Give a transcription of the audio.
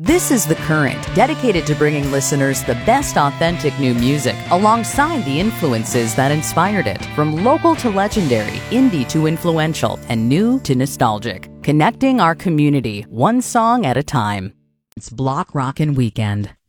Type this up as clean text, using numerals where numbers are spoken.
This is The Current, dedicated to bringing listeners the best authentic new music alongside the influences that inspired it, from local to legendary, indie to influential, and new to nostalgic. Connecting our community, one song at a time. It's Block Rockin' Weekend.